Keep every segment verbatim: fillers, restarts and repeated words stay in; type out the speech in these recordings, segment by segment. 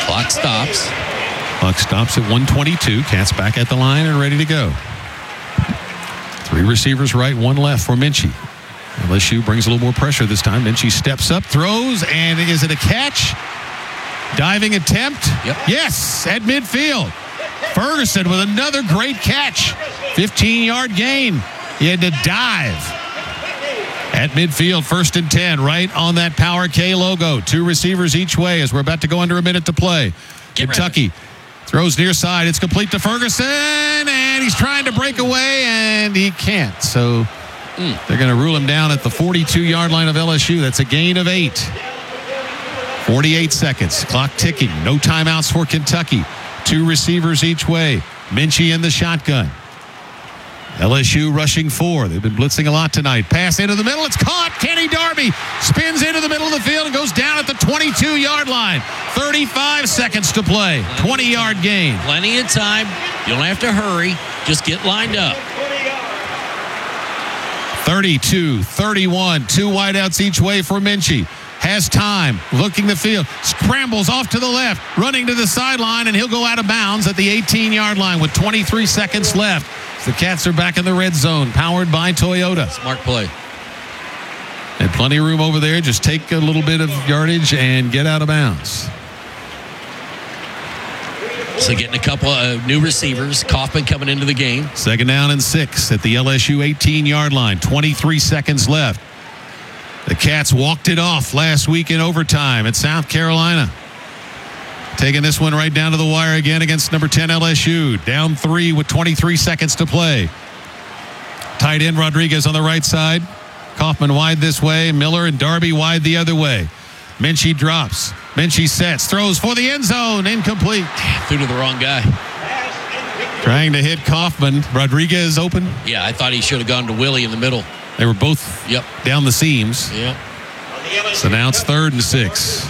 Clock stops. Clock stops at one twenty-two. Cats back at the line and ready to go. Three receivers right, one left for Minchie. L S U brings a little more pressure this time. Minchie steps up, throws, and is it a catch? Diving attempt? Yep. Yes, at midfield. Ferguson with another great catch. fifteen-yard gain. He had to dive. At midfield, first and ten, right on that Power K logo. Two receivers each way as we're about to go under a minute to play. Get Kentucky throws near side. It's complete to Ferguson, and he's trying to break away, and he can't. So mm. they're going to rule him down at the forty-two-yard line of L S U. That's a gain of eight. forty-eight seconds. Clock ticking. No timeouts for Kentucky. Two receivers each way. Minchie in the shotgun. L S U rushing four. They've been blitzing a lot tonight. Pass into the middle. It's caught. Kenny Darby spins into the middle of the field and goes down at the twenty-two-yard line. thirty-five seconds to play. twenty-yard gain. Plenty of time. You don't have to hurry. Just get lined up. thirty-two thirty-one. Two wideouts each way for Minchie. Has time. Looking the field. Scrambles off to the left. Running to the sideline, and he'll go out of bounds at the eighteen-yard line with twenty-three seconds left. The Cats are back in the red zone, powered by Toyota. Smart play. And plenty of room over there. Just take a little bit of yardage and get out of bounds. So getting a couple of new receivers. Kaufman coming into the game. Second down and six at the L S U eighteen-yard line. twenty-three seconds left. The Cats walked it off last week in overtime at South Carolina. Taking this one right down to the wire again against number ten L S U. Down three with twenty-three seconds to play. Tight end Rodriguez on the right side. Kaufman wide this way. Miller and Darby wide the other way. Minchie drops. Minchie sets. Throws for the end zone. Incomplete. Threw to the wrong guy. Trying to hit Kaufman. Rodriguez open. Yeah, I thought he should have gone to Willie in the middle. They were both yep. down the seams. Yep. So now it's third and six.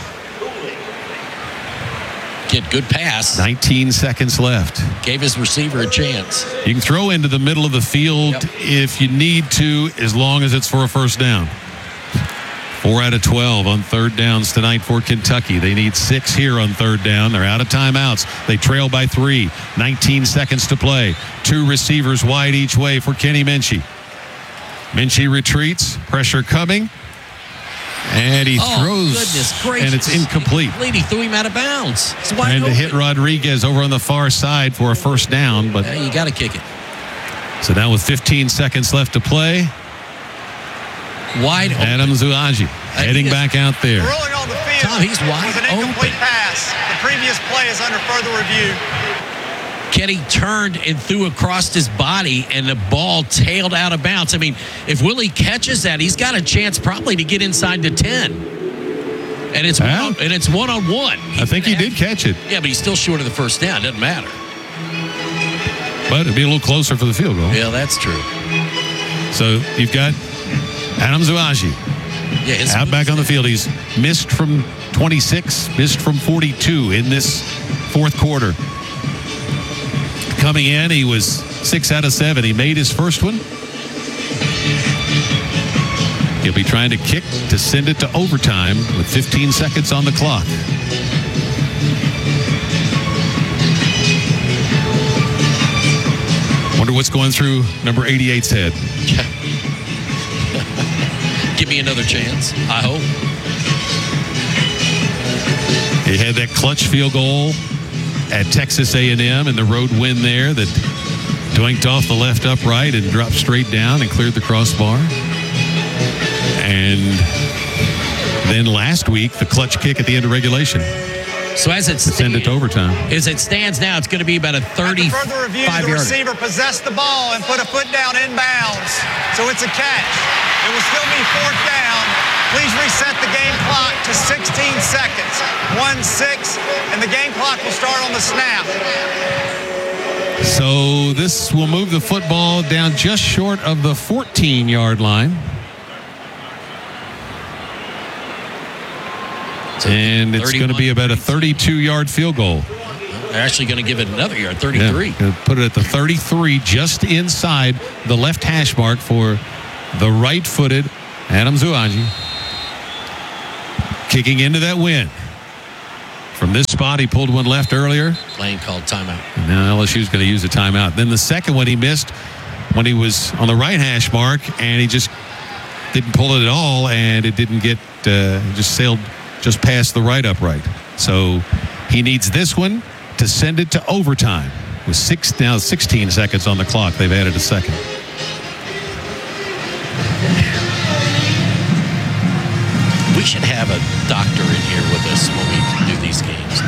Get good pass. nineteen seconds left. Gave his receiver a chance. You can throw into the middle of the field yep. if you need to, as long as it's for a first down. Four out of twelve on third downs tonight for Kentucky. They need six here on third down. They're out of timeouts. They trail by three. nineteen seconds to play. Two receivers wide each way for Kenny Minchie. Minchie retreats. Pressure coming. And he oh, throws, goodness gracious. And it's incomplete. He threw him out of bounds. Trying to hit Rodriguez over on the far side for a first down, but yeah, you got to kick it. So now with fifteen seconds left to play, wide open. Adam Zuaji heading back out there. Rolling on the field. Tom, he's wide was an incomplete open. pass. The previous play is under further review. Kenny turned and threw across his body, and the ball tailed out of bounds. I mean, if Willie catches that, he's got a chance probably to get inside the ten. And it's well, one, and it's one on one. I think he did catch it. Yeah, but he's still short of the first down. Doesn't matter. But it'd be a little closer for the field goal. Yeah, that's true. So you've got Adam Zuaji yeah, out back on the field. He's missed from twenty-six, missed from forty-two in this fourth quarter. Coming in, he was six out of seven. He made his first one. He'll be trying to kick to send it to overtime with fifteen seconds on the clock. Wonder what's going through number eighty-eight's head. Give me another chance, I hope. He had that clutch field goal at Texas A and M and the road win there that doinked off the left upright and dropped straight down and cleared the crossbar. And then last week, the clutch kick at the end of regulation. So as it send it to overtime. As it stands now, it's going to be about a thirty-five further review, the receiver possessed the ball and put a foot down inbounds. So it's a catch. It will still be fourth down. Please reset the game clock to sixteen seconds. one six, and the game clock will start on the snap. So this will move the football down just short of the fourteen-yard line. And it's going to be about a thirty-two-yard field goal. They're actually going to give it another yard, thirty-three. Yeah, put it at the thirty-three, just inside the left hash mark for the right-footed Adam Zuaji. Kicking into that win. From this spot, he pulled one left earlier. Lane called timeout. And now L S U's going to use a timeout. Then the second one he missed when he was on the right hash mark, and he just didn't pull it at all, and it didn't get, uh, just sailed just past the right upright. So he needs this one to send it to overtime. With six now sixteen seconds on the clock, they've added a second. We should have a doctor in here with us when we do these games.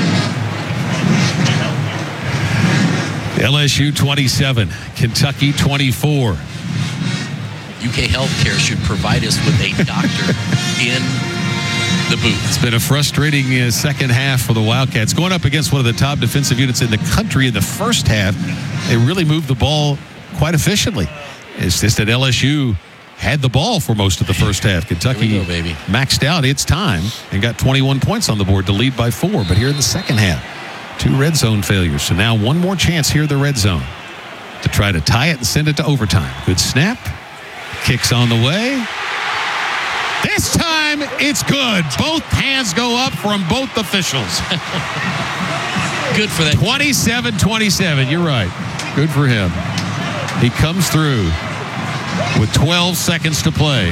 L S U twenty-seven, Kentucky twenty-four. U K Healthcare should provide us with a doctor in the booth. It's been a frustrating uh, second half for the Wildcats. Going up against one of the top defensive units in the country in the first half, they really moved the ball quite efficiently. It's just that L S U had the ball for most of the first half. Kentucky Here we go, baby. maxed out its time and got twenty-one points on the board to lead by four. But here in the second half, two red zone failures. So now one more chance here in the red zone to try to tie it and send it to overtime. Good snap. Kicks on the way. This time it's good. Both hands go up from both officials. Good for that. twenty-seven twenty-seven. You're right. Good for him. He comes through with twelve seconds to play.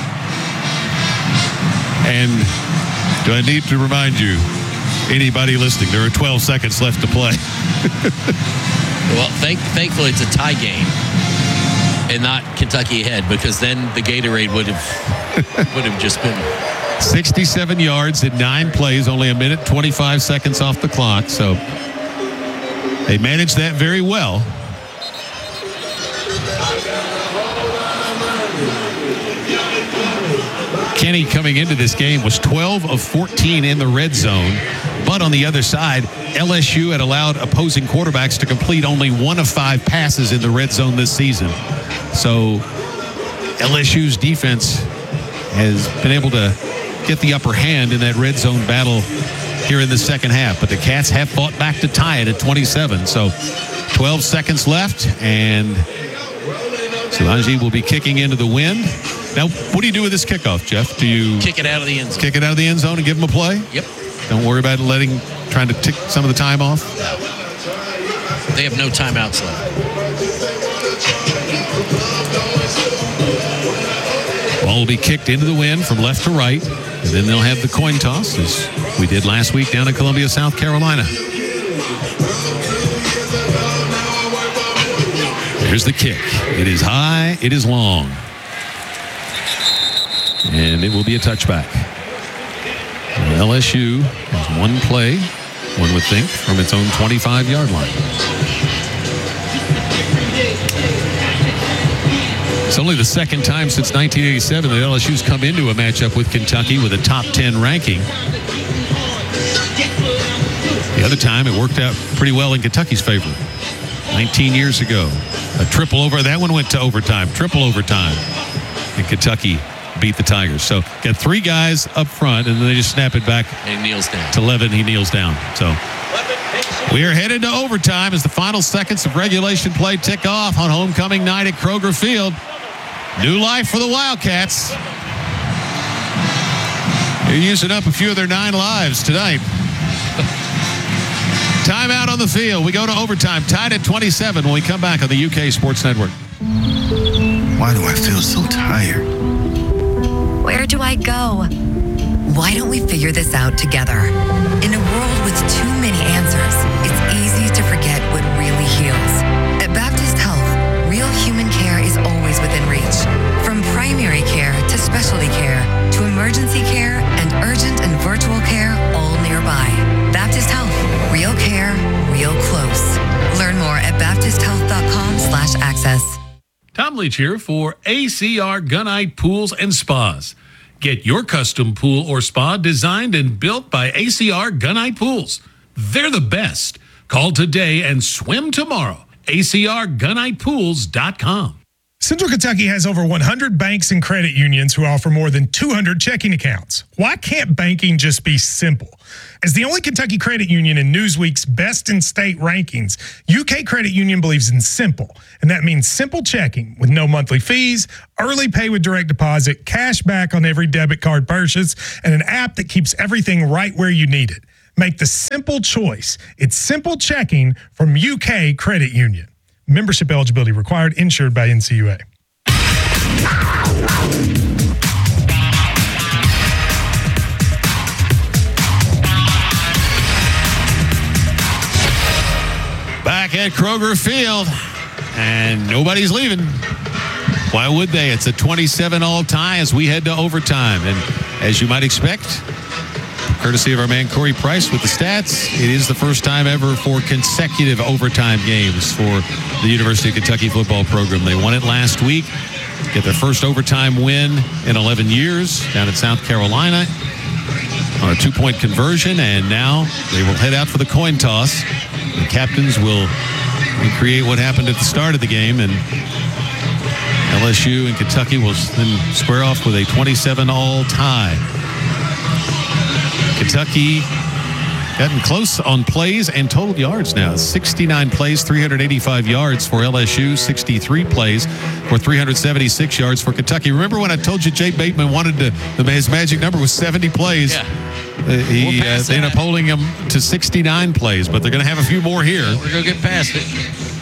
And do I need to remind you, anybody listening, there are twelve seconds left to play. Well, thank, thankfully it's a tie game and not Kentucky ahead, because then the Gatorade would have would have just been sixty-seven yards in nine plays, only a minute, twenty-five seconds off the clock. So they managed that very well. Kenny coming into this game was twelve of fourteen in the red zone. But on the other side, L S U had allowed opposing quarterbacks to complete only one of five passes in the red zone this season. So L S U's defense has been able to get the upper hand in that red zone battle here in the second half. But the Cats have fought back to tie it at twenty-seven. So twelve seconds left, and Solange will be kicking into the wind. Now, what do you do with this kickoff, Jeff? Do you kick it out of the end zone. Kick it out of the end zone and give him a play? Yep. Don't worry about letting, trying to tick some of the time off? They have no timeouts left. Ball will be kicked into the wind from left to right, and then they'll have the coin toss, as we did last week down in Columbia, South Carolina. Here's the kick. It is high, it is long. And it will be a touchback. L S U has one play, one would think, from its own twenty-five-yard line. It's only the second time since nineteen eighty-seven that L S U's come into a matchup with Kentucky with a top ten ranking. The other time it worked out pretty well in Kentucky's favor. nineteen years ago. A triple over. That one went to overtime. Triple overtime. And Kentucky beat the Tigers. So got three guys up front, and then they just snap it back. And he kneels down. To Levin. He kneels down. So we are headed to overtime as the final seconds of regulation play tick off on homecoming night at Kroger Field. New life for the Wildcats. They're using up a few of their nine lives tonight. Timeout on the field. We go to overtime. Tied at twenty-seven when we come back on the U K Sports Network. Why do I feel so tired? Where do I go? Why don't we figure this out together? In a world with too many answers, it's easy to forget what really heals. At Baptist Health, real human care is always within reach. From primary care to specialty care to emergency care and urgent and virtual care, all nearby. Baptist Health, real care, real close. Learn more at baptist health dot com slash access. Tom Leach here for A C R Gunite Pools and Spas. Get your custom pool or spa designed and built by A C R Gunite Pools. They're the best. Call today and swim tomorrow. A C R gunite pools dot com. Central Kentucky has over one hundred banks and credit unions who offer more than two hundred checking accounts. Why can't banking just be simple? As the only Kentucky credit union in Newsweek's Best in State rankings, U K Credit Union believes in simple, and that means simple checking with no monthly fees, early pay with direct deposit, cash back on every debit card purchase, and an app that keeps everything right where you need it. Make the simple choice. It's simple checking from U K Credit Union. Membership eligibility required, insured by N C U A. Back at Kroger Field, and nobody's leaving. Why would they? It's a twenty-seven all tie as we head to overtime. And as you might expect, courtesy of our man Corey Price with the stats, it is the first time ever for consecutive overtime games for the University of Kentucky football program. They won it last week, get their first overtime win in eleven years down in South Carolina on a two-point conversion, and now they will head out for the coin toss. The captains will recreate what happened at the start of the game, and L S U and Kentucky will then square off with a twenty-seven all tie. Kentucky getting close on plays and total yards now. sixty-nine plays, three hundred eighty-five yards for L S U, sixty-three plays for three hundred seventy-six yards for Kentucky. Remember when I told you Jay Bateman wanted to, his magic number was seventy plays? Yeah. Uh, he uh, they ended up holding him to sixty-nine plays, but they're going to have a few more here. We're going to get past it.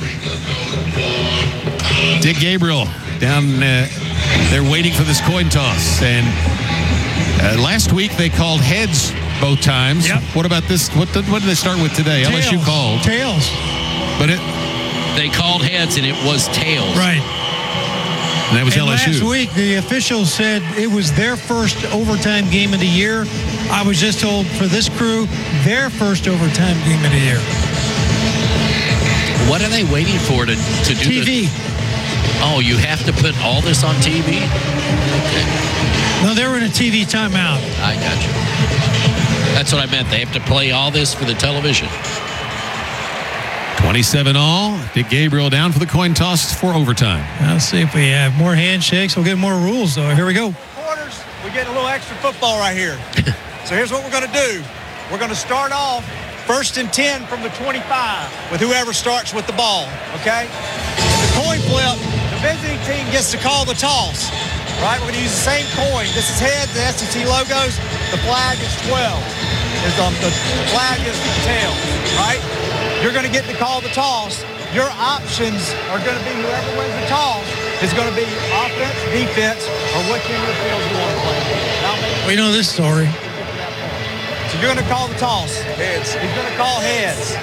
Dick Gabriel down uh, there waiting for this coin toss. And uh, last week they called heads both times. Yep. What about this? What did, what did they start with today? Tails. L S U called. Tails. But it, They called heads, and it was tails. Right. and that was And L S U. last week, the officials said it was their first overtime game of the year. I was just told for this crew, their first overtime game of the year. What are they waiting for to, to do T V. the... Oh, you have to put all this on T V? No, they were in a T V timeout. I got you. That's what I meant. They have to play all this for the television. twenty-seven all. Dick Gabriel down for the coin toss for overtime. Let's see if we have more handshakes. We'll get more rules, though. Here we go. Quarters, we're getting a little extra football right here. So here's what we're going to do. We're going to start off first and ten from the twenty-five with whoever starts with the ball, okay? In the coin flip, the visiting team gets to call the toss, right? We're going to use the same coin. This is heads, the S E C logos. The flag is twelve. Is um, the flag is tails, right? You're going to get to call the toss. Your options are going to be whoever wins the toss is going to be offense, defense, or what end of the field you want to play. We know this story. So you're going to call the toss. Heads. He's going to call heads.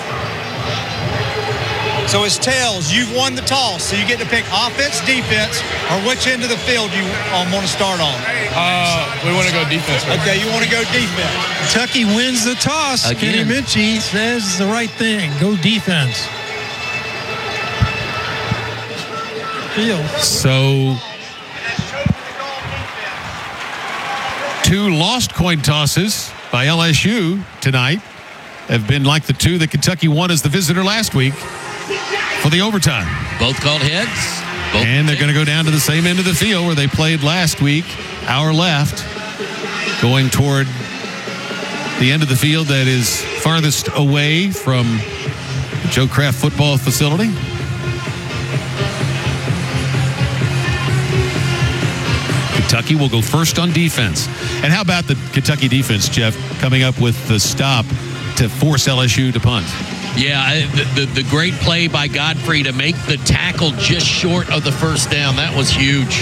So it's tails. You've won the toss. So you get to pick offense, defense, or which end of the field you um, want to start on. Uh, we want to go defense. Right? Okay, you want to go defense. Kentucky wins the toss. Kenny Again. Minchie says the right thing. Go defense. Field. So two lost coin tosses by L S U tonight have been like the two that Kentucky won as the visitor last week for the overtime. Both called heads. Both And they're going to go down to the same end of the field where they played last week, our left, going toward the end of the field that is farthest away from the Joe Kraft football facility. Kentucky will go first on defense. And how about the Kentucky defense, Jeff, coming up with the stop to force L S U to punt? Yeah, I- the, the, the great play by Godfrey to make the tackle just short of the first down. That was huge.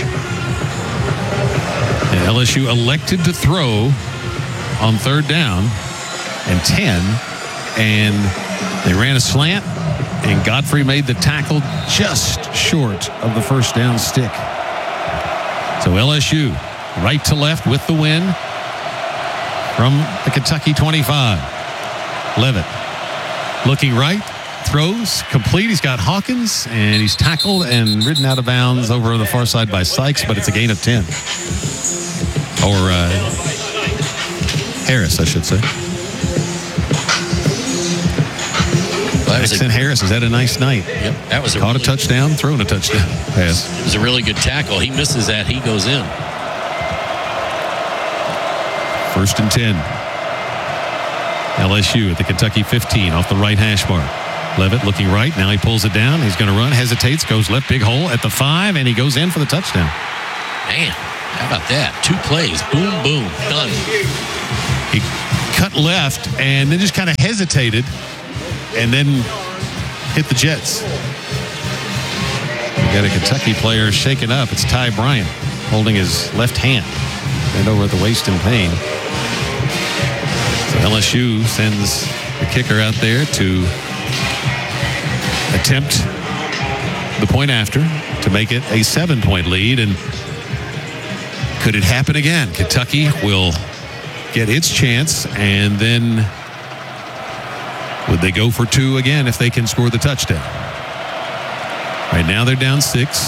And L S U elected to throw on third down and ten, and they ran a slant, and Godfrey made the tackle just short of the first down stick. So L S U right to left with the win from the Kentucky twenty-five. Levitt looking right, throws, complete. He's got Hawkins, and he's tackled and ridden out of bounds over on the far side by Sykes, but it's a gain of ten. Or uh, Harris, I should say. That was a- Jackson Harris has had a nice night. Yep, that was a Caught a really- touchdown, thrown a touchdown pass. It was a really good tackle. He misses that. He goes in. First and ten. L S U at the Kentucky fifteen off the right hash mark. Levitt looking right. Now he pulls it down. He's going to run, hesitates, goes left, big hole at the five, and he goes in for the touchdown. Man, how about that? Two plays. Boom, boom. Done. He cut left and then just kind of hesitated and then hit the Jets. We got a Kentucky player shaken up. It's Ty Bryant holding his left hand and over at the waist in pain. So L S U sends the kicker out there to attempt the point after to make it a seven-point lead. And could it happen again? Kentucky will get its chance, and then would they go for two again if they can score the touchdown? Right now they're down six.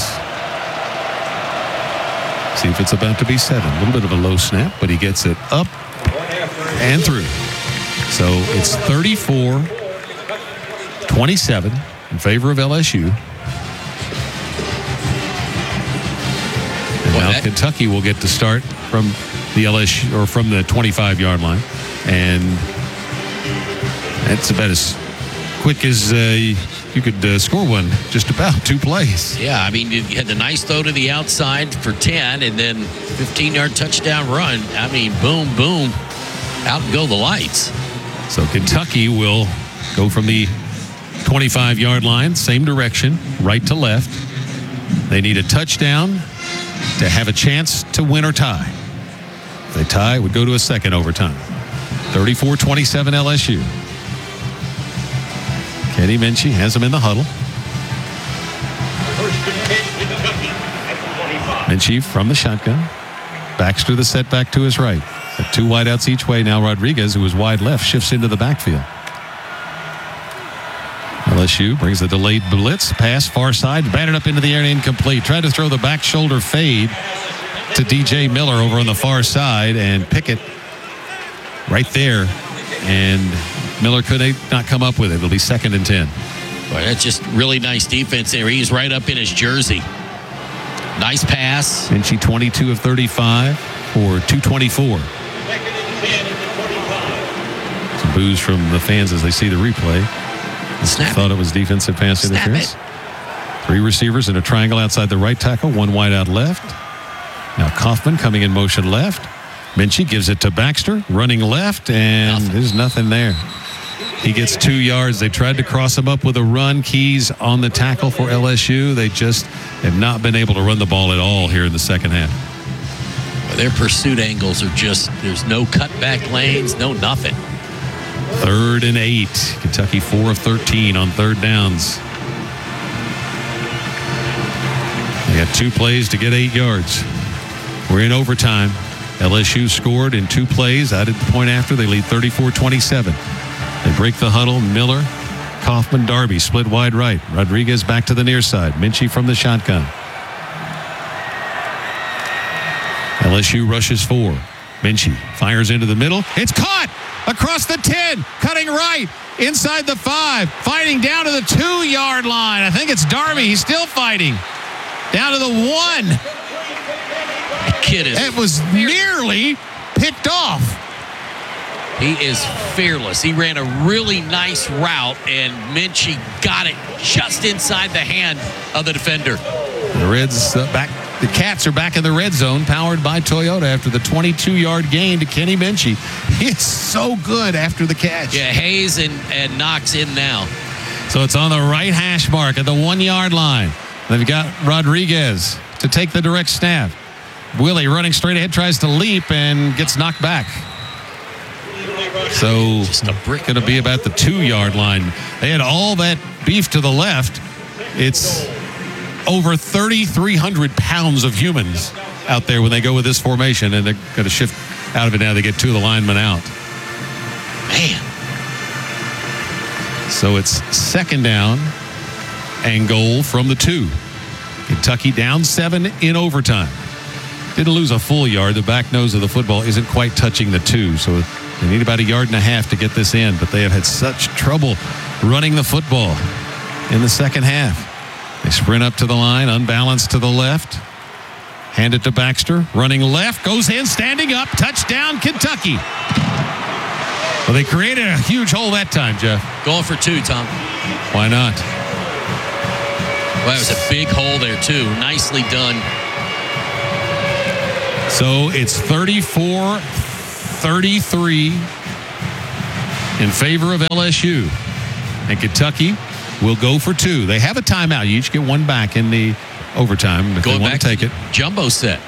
See if it's about to be seven. A little bit of a low snap, but he gets it up and through. So it's thirty-four twenty-seven in favor of L S U. And Well, now that- Kentucky will get to start from the L S U or from the twenty-five yard line. And that's about as quick as uh, you could uh, score one, just about two plays. Yeah, I mean, you had the nice throw to the outside for ten, and then fifteen-yard touchdown run. I mean, boom, boom, out go the lights. So Kentucky will go from the twenty-five yard line, same direction, right to left. They need a touchdown to have a chance to win or tie. If they tie, it would go to a second overtime. thirty-four twenty-seven L S U. Kenny Minchey has him in the huddle. Minchey from the shotgun. Baxter the setback to his right. Got two wideouts each way. Now Rodriguez, who was wide left, shifts into the backfield. L S U brings the delayed blitz. Pass far side. Batted up into the air and incomplete. Tried to throw the back shoulder fade to D J Miller over on the far side, and Pickett right there. And Miller could not come up with it. It'll be second and ten. Boy, that's just really nice defense there. He's right up in his jersey. Nice pass. Minchey twenty-two of thirty-five for two twenty-four. Some boos from the fans as they see the replay. Snap Thought it. it was defensive pass Snap interference. it. Three receivers in a triangle outside the right tackle, one wide out left. Now Kaufman coming in motion left. Minchey gives it to Baxter, running left, and Nothing. there's nothing there. He gets two yards. They tried to cross him up with a run. Keys on the tackle for L S U. They just have not been able to run the ball at all here in the second half. Their pursuit angles are just, there's no cutback lanes, no nothing. Third and eight. Kentucky four of thirteen on third downs. They got two plays to get eight yards. We're in overtime. L S U scored in two plays. Added the point after. They lead thirty-four twenty-seven. They break the huddle. Miller, Kaufman, Darby split wide right. Rodriguez back to the near side. Minchey from the shotgun. L S U rushes four. Minchey fires into the middle. It's caught across the ten. Cutting right. Inside the five. Fighting down to the two-yard line. I think it's Darby. He's still fighting. Down to the one. The kid is It was nearly picked off. He is fearless. He ran a really nice route, and Minchey got it just inside the hand of the defender. The Reds uh, back. The Cats are back in the red zone, powered by Toyota after the twenty-two yard gain to Kenny Minchey. He is so good after the catch. Yeah, Hayes and, and Knox in now. So it's on the right hash mark at the one-yard line. They've got Rodriguez to take the direct snap. Willie running straight ahead, tries to leap and gets knocked back. So Just a brick. going to be about the two-yard line. They had all that beef to the left. It's over thirty-three hundred pounds of humans out there when they go with this formation, and they're going to shift out of it now. They get two of the linemen out. Man, So it's second down and goal from the two. Kentucky down seven in overtime. Didn't lose a full yard. The back nose of the football isn't quite touching the two, so they need about a yard and a half to get this in, but they have had such trouble running the football in the second half. They sprint up to the line, unbalanced to the left. Hand it to Baxter, running left, goes in, standing up, touchdown, Kentucky. Well, they created a huge hole that time, Jeff. going for two, Tom. Why not? Well, that was a big hole there, too. Nicely done. So it's thirty-four thirty-three in favor of L S U. And Kentucky will go for two. They have a timeout. You each get one back in the overtime if Going they want back to take to it. Jumbo set.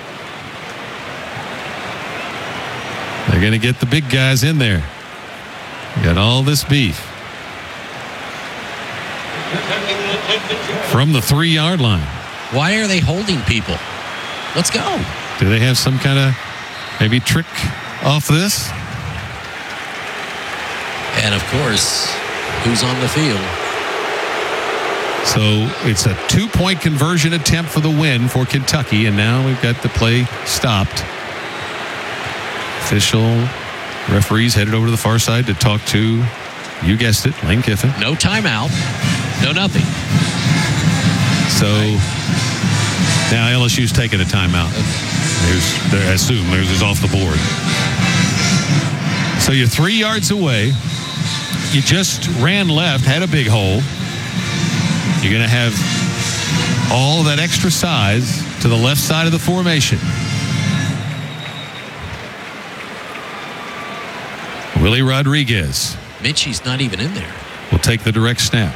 They're going to get the big guys in there. Got all this beef. From the three-yard line. Why are they holding people? Let's go. Do they have some kind of maybe trick off this? And, of course, who's on the field? So it's a two-point conversion attempt for the win for Kentucky, and now we've got the play stopped. Official referees headed over to the far side to talk to, you guessed it, Lane Kiffin. No timeout. No nothing. So now L S U's taking a timeout. There's, I assume theirs is off the board. So you're three yards away. You just ran left, had a big hole. You're going to have all that extra size to the left side of the formation. Willie Rodriguez. Minchie's not even in there. Will take the direct snap.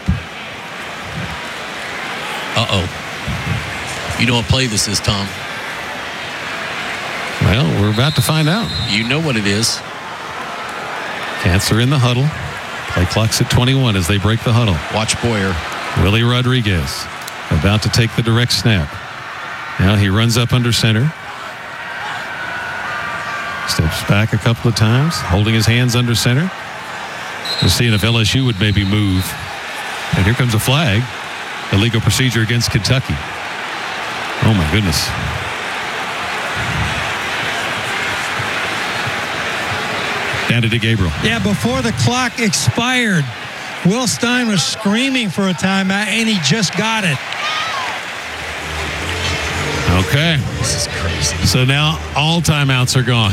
Uh-oh. You know what play this is, Tom? Well, we're about to find out. You know what it is. Cats are in the huddle. Play clock's at twenty-one as they break the huddle. Watch Boyer. Willie Rodriguez about to take the direct snap. Now he runs up under center. Steps back a couple of times, holding his hands under center. We're seeing if L S U would maybe move. And here comes a flag. Illegal procedure against Kentucky. Oh, my goodness. Down to DeGabriel. Yeah, before the clock expired, Will Stein was screaming for a timeout, and he just got it. Okay. This is crazy. So now all timeouts are gone.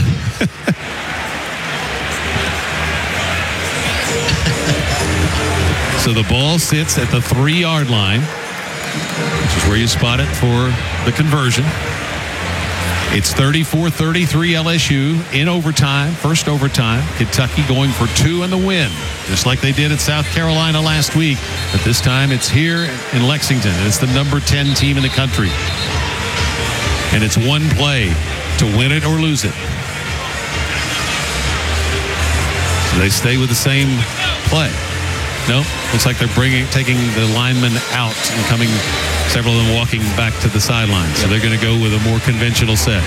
So the ball sits at the three-yard line, which is where you spot it for the conversion. It's thirty-four thirty-three L S U in overtime, first overtime. Kentucky going for two in the win, just like they did at South Carolina last week. But this time it's here in Lexington, and it's the number ten team in the country. And it's one play to win it or lose it. So they stay with the same play. Nope. Looks like they're bringing, taking the linemen out and coming, several of them walking back to the sideline. So they're going to go with a more conventional set.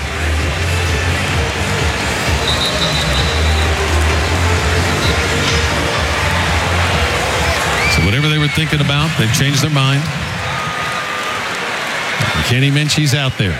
So whatever they were thinking about, they've changed their mind. And Kenny Minchie's out there.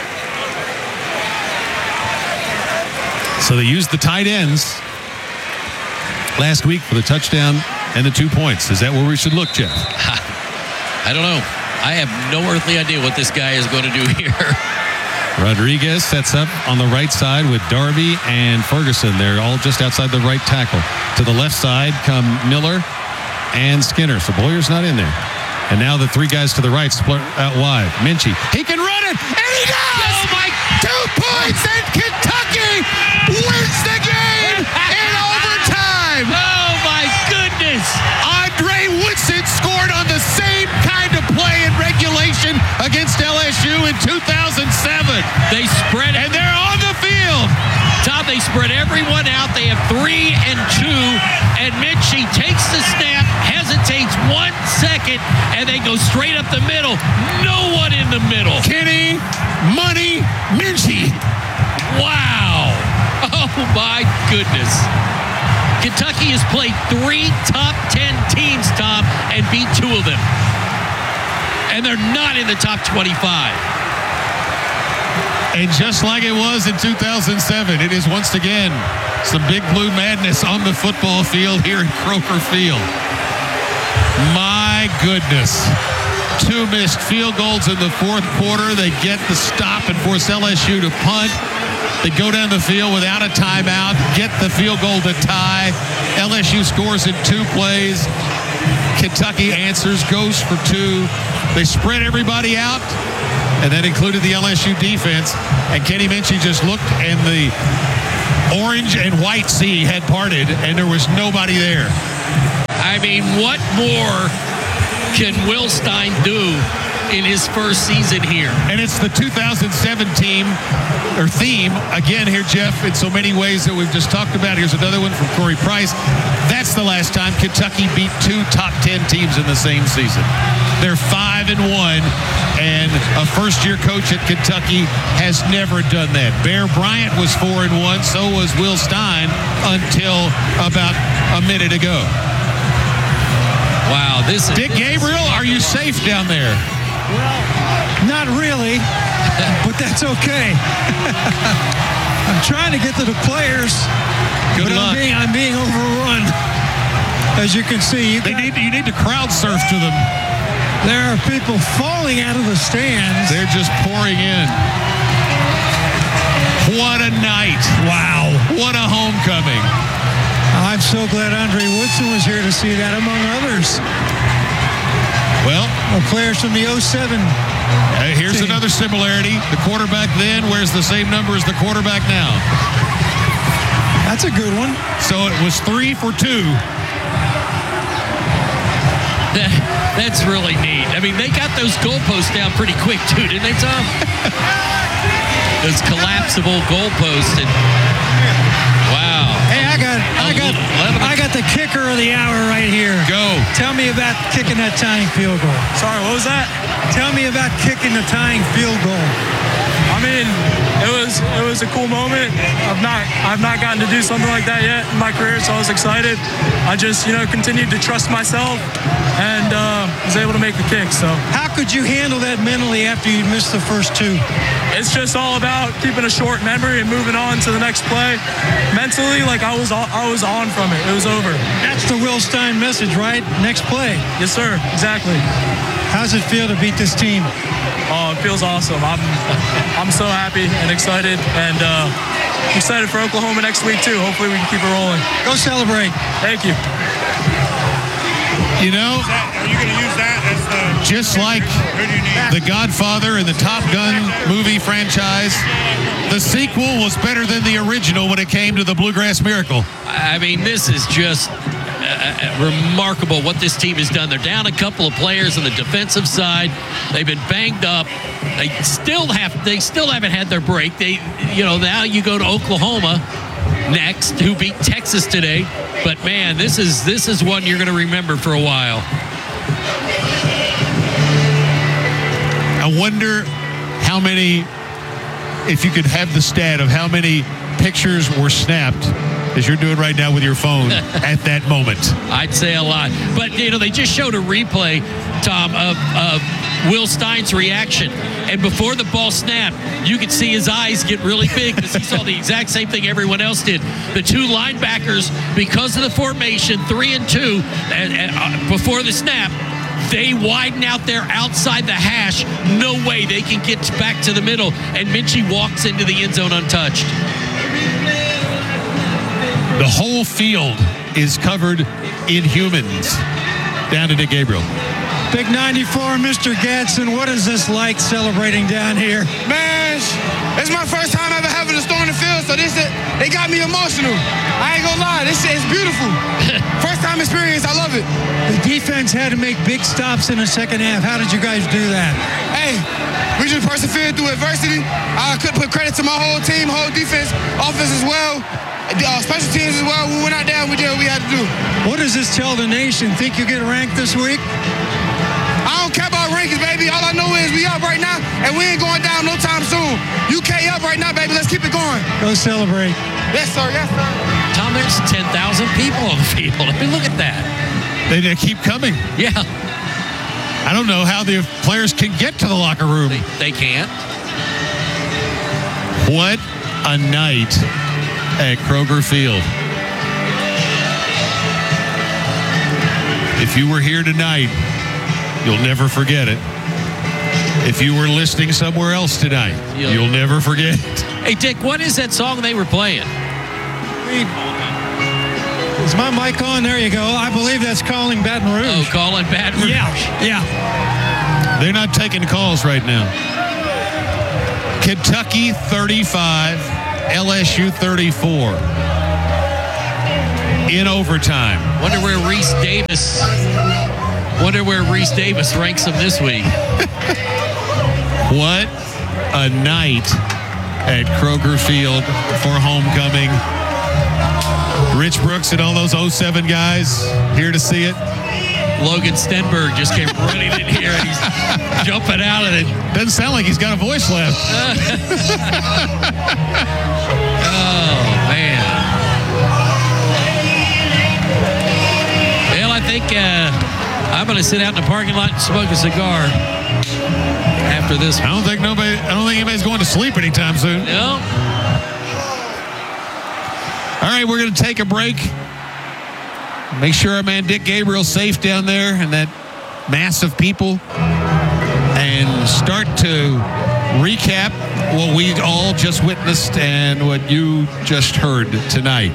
So they used the tight ends last week for the touchdown and the two points. Is that where we should look, Jeff? I don't know. I have no earthly idea what this guy is going to do here. Rodriguez sets up on the right side with Darby and Ferguson. They're all just outside the right tackle. To the left side come Miller and Skinner. So Boyer's not in there. And now the three guys to the right split out wide. Minchie. He can run it, and he does! Oh, my... Two points, and Kentucky wins the game in overtime! Oh, my goodness! Andre Woodson scored on the same kind of play in regulation against L S U in two thousand seven. They spread it. And they're on the field. Tom, they spread everyone out. They have three and two. And Minchie takes the snap, hesitates one second, and they go straight up the middle. No one in the middle. Kenny Money Minchie. Wow. Oh, my goodness. Kentucky has played three top ten teams, Tom, and beat two of them. And they're not in the top twenty-five. And just like it was in two thousand seven, it is once again some big blue madness on the football field here in Croker Field. My goodness. Two missed field goals in the fourth quarter. They get the stop and force L S U to punt. They go down the field without a timeout, get the field goal to tie. L S U scores in two plays. Kentucky answers, goes for two. They spread everybody out, and that included the L S U defense. And Kenny Minchie just looked, and the orange and white sea had parted, and there was nobody there. I mean, what more can Will Stein do in his first season here? And it's the two thousand seven team or theme again here, Jeff, in so many ways that we've just talked about. Here's another one from Corey Price. That's the last time Kentucky beat two top ten teams in the same season. They're five and one, and a first-year coach at Kentucky has never done that. Bear Bryant was four and one, so was Will Stein until about a minute ago. Wow, this is Dick this Gabriel, are you safe down there? Not really, but that's okay. I'm trying to get to the players, Good but luck. I'm being, I'm being overrun. As you can see, you, They got, need you need to crowd surf to them. there are people falling out of the stands. They're just pouring in. What a night. Wow. What a homecoming. I'm so glad Andre Woodson was here to see that, among others. Well, The players from the oh seven. uh, here's team. another similarity. The quarterback then wears the same number as the quarterback now. That's a good one. So it was three for two. That, that's really neat. I mean, they got those goalposts down pretty quick, too, didn't they, Tom? Those collapsible goalposts. And wow. Hey, I got, I got, I got the kicker of the hour right here. Go. Tell me about kicking that tying field goal. Sorry, what was that? Tell me about kicking the tying field goal. I mean, it was it was a cool moment. I've not I've not gotten to do something like that yet in my career, so I was excited. I just you know continued to trust myself and uh, was able to make the kick. So How could you handle that mentally after you missed the first two? it's just all about keeping a short memory and moving on to the next play. Mentally, like I was I was on from it. It was over. That's the Will Stein message, right? Next play. Yes, sir. Exactly. How's it feel to beat this team? Oh, it feels awesome. I'm I'm so happy and excited, and uh, excited for Oklahoma next week too. Hopefully, we can keep it rolling. Go celebrate. Thank you. You know, Are you going to use that as the... just like Who do you need? The Godfather and the Top Gun movie franchise, the sequel was better than the original when it came to the Bluegrass Miracle. I mean, this is just uh, remarkable what this team has done. They're down a couple of players on the defensive side. They've been banged up. They still have. They still haven't had their break. They, you know, now you go to Oklahoma next, who beat Texas today. But man, this is this is one you're going to remember for a while. I wonder how many, if you could have the stat of how many pictures were snapped, as you're doing right now with your phone, at that moment. I'd say a lot. But, you know, they just showed a replay, Tom, of, of Will Stein's reaction. And before the ball snapped, you could see his eyes get really big because he saw the exact same thing everyone else did. The two linebackers, because of the formation, three and two, and, and, uh, before the snap, they widen out there outside the hash. No way they can get back to the middle. And Minchie walks into the end zone untouched. The whole field is covered in humans. Down to Dick Gabriel. Big ninety-four, Mister Gadsden. What is this like celebrating down here? Man, it's my first time ever having a storm in the field, so this is, it got me emotional. I ain't gonna lie, this shit is beautiful. First time experience, I love it. The defense had to make big stops in the second half. How did you guys do that? Hey, we just persevered through adversity. I could put credit to my whole team, whole defense, offense as well. Uh, special teams as well. We went out there and we did what we had to do. What does this tell the nation? Think you get ranked this week? I don't care about rankings, baby. All I know is we up right now, and we ain't going down no time soon. U K up right now, baby. Let's keep it going. Go celebrate. Yes, sir. Yes, sir. Tom, there's ten thousand people on the field. I mean, look at that. They, they keep coming. Yeah. I don't know how the players can get to the locker room. They, they can't. What a night at Kroger Field. If you were here tonight, you'll never forget it. If you were listening somewhere else tonight, You'll- you'll never forget it. Hey, Dick, what is that song they were playing? Is my mic on? There you go. I believe that's calling Baton Rouge. Oh, calling Baton Rouge. Yeah, yeah. They're not taking calls right now. Kentucky thirty-five, L S U thirty-four. In overtime. Wonder where Reese Davis. Wonder where Reese Davis ranks them this week. What a night at Kroger Field for homecoming. Rich Brooks and all those oh seven guys here to see it. Logan Stenberg just came running in here and he's jumping out of it. Doesn't sound like he's got a voice left. Oh, man. Well, I think uh, I'm going to sit out in the parking lot and smoke a cigar after this. I don't think nobody. I don't think anybody's going to sleep anytime soon. No. All right, we're going to take a break. Make sure our man Dick Gabriel's safe down there and that mass of people, and start to recap what we all just witnessed and what you just heard tonight.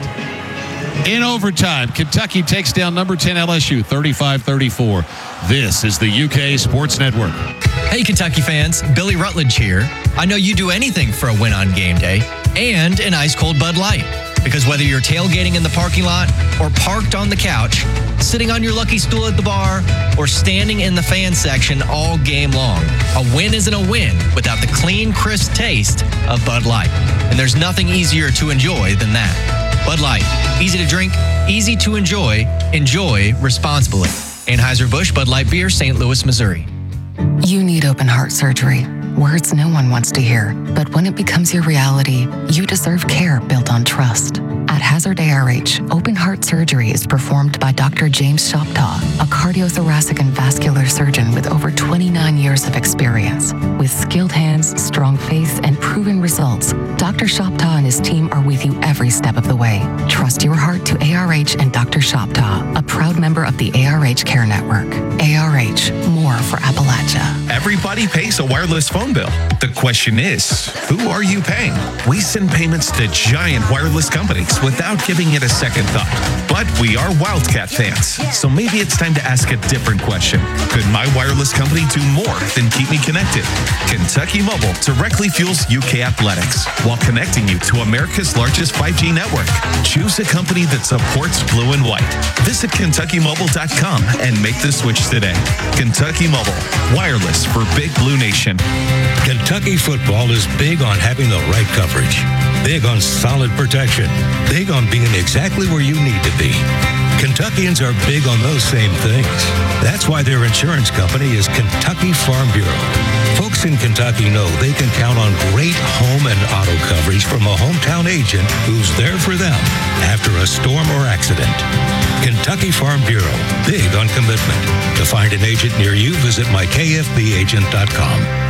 In overtime, Kentucky takes down number ten L S U thirty-five thirty-four. This is the U K Sports Network. Hey, Kentucky fans, Billy Rutledge here. I know you do anything for a win on game day and an ice-cold Bud Light. Because whether you're tailgating in the parking lot or parked on the couch, sitting on your lucky stool at the bar, or standing in the fan section all game long, a win isn't a win without the clean, crisp taste of Bud Light. And there's nothing easier to enjoy than that. Bud Light, easy to drink, easy to enjoy, enjoy responsibly. Anheuser-Busch Bud Light Beer, Saint Louis, Missouri. You need open heart surgery. Words no one wants to hear. But when it becomes your reality, you deserve care built on trust. At Hazard A R H, open heart surgery is performed by Doctor James Shoptaw, a cardiothoracic and vascular surgeon with over twenty-nine years of experience. With skilled hands, strong faith, and proven results, Doctor Shoptaw and his team are with you every step of the way. Trust your heart to A R H and Doctor Shoptaw, a proud member of the A R H Care Network. A R H, more for Appalachia. Everybody pays a wireless phone bill. The question is, who are you paying? We send payments to giant wireless companies without giving it a second thought. But we are Wildcat fans, so maybe it's time to ask a different question. Could my wireless company do more than keep me connected? Kentucky Mobile directly fuels U K athletics while connecting you to America's largest five G network. Choose a company that supports blue and white. Visit Kentucky Mobile dot com and make the switch today. Kentucky Mobile, wireless for Big Blue Nation. Kentucky football is big on having the right coverage, big on solid protection, big on being exactly where you need to be. Kentuckians are big on those same things. That's why their insurance company is Kentucky Farm Bureau. Folks in Kentucky know they can count on great home and auto coverage from a hometown agent who's there for them after a storm or accident. Kentucky Farm Bureau, big on commitment. To find an agent near you, visit my K F B agent dot com.